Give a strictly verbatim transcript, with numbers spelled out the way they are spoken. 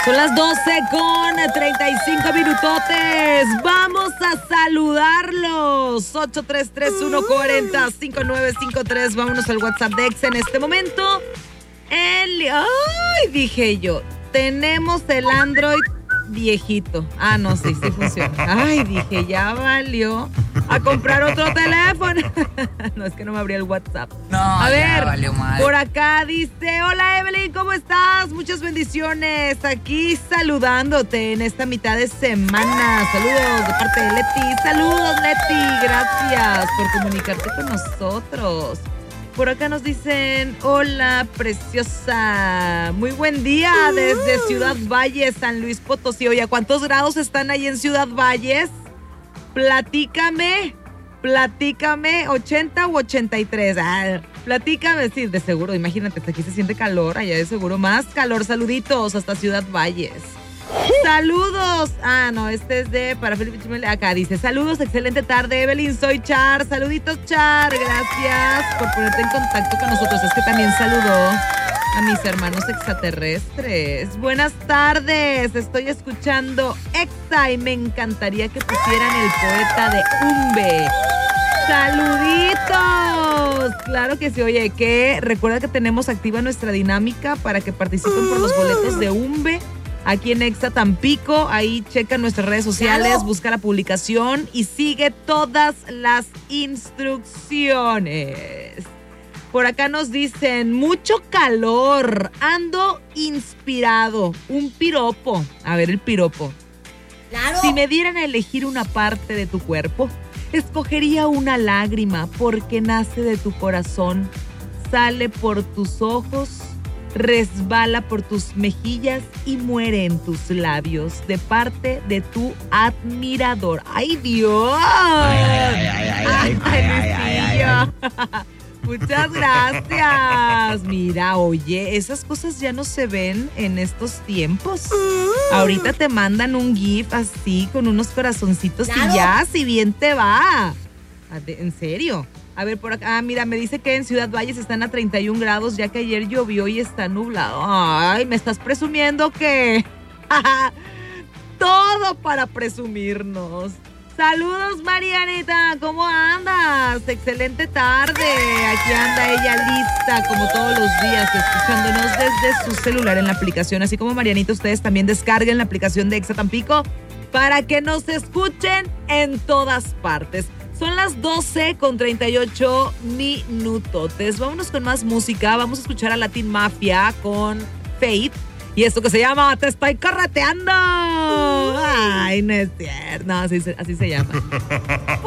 Son las doce con treinta y cinco minutotes. Vamos a saludarlos. ocho tres tres uno cuatro cero cinco nueve cinco tres. Vámonos al WhatsApp de Exa en este momento. El... Ay, dije yo. Tenemos el Android viejito. Ah, no, sí, sí funciona. Ay, dije, ya valió. A comprar otro teléfono. No, es que no me abría el WhatsApp. No, a ya ver, valió mal. Por acá dice, hola Evelyn, ¿cómo estás? Muchas bendiciones. Aquí saludándote en esta mitad de semana. Saludos de parte de Leti. Saludos, Leti. Gracias por comunicarte con nosotros. Por acá nos dicen, hola, preciosa. Muy buen día desde Ciudad Valles, San Luis Potosí. Oye, ¿cuántos grados están ahí en Ciudad Valles? Platícame, platícame, ochenta u ochenta y tres. Ah, platícame, sí, de seguro, imagínate, hasta aquí se siente calor, allá de seguro más calor. Saluditos hasta Ciudad Valles. Saludos. Ah, no, este es de para Felipe Chimel. Acá dice, saludos, excelente tarde, Evelyn, soy Char. Saluditos, Char, gracias por ponerte en contacto con nosotros. Es que también saludó a mis hermanos extraterrestres. Buenas tardes, estoy escuchando Exa y me encantaría que pusieran el poeta de Umbe. ¡Saluditos! Claro que sí, oye, que recuerda que tenemos activa nuestra dinámica para que participen por los boletos de Umbe aquí en Exa Tampico. Ahí checa nuestras redes sociales, claro. Busca la publicación y sigue todas las instrucciones. Por acá nos dicen, mucho calor, ando inspirado, un piropo. A ver el piropo. Claro. Si me dieran a elegir una parte de tu cuerpo, escogería una lágrima porque nace de tu corazón, sale por tus ojos, resbala por tus mejillas y muere en tus labios de parte de tu admirador. ¡Ay, Dios! Ay, ay, ay, ay, ay, ay, ay, ay, ay, ay. Muchas gracias. Mira, oye, esas cosas ya no se ven en estos tiempos. Ahorita te mandan un GIF así con unos corazoncitos, claro. Y ya, si bien te va. ¿En serio? A ver, por acá, ah, mira, me dice que en Ciudad Valles están a treinta y un grados, ya que ayer llovió y está nublado. Ay, me estás presumiendo que... Todo para presumirnos. Saludos, Marianita, ¿cómo andas? Excelente tarde. Aquí anda ella lista, como todos los días, escuchándonos desde su celular en la aplicación. Así como Marianita, ustedes también descarguen la aplicación de Exa Tampico para que nos escuchen en todas partes. Son las doce con treinta y ocho minutotes. Vámonos con más música. Vamos a escuchar a Latin Mafia con Faith. Y esto que se llama Te estoy correteando. Ay, no es cierto. No, así, así se llama.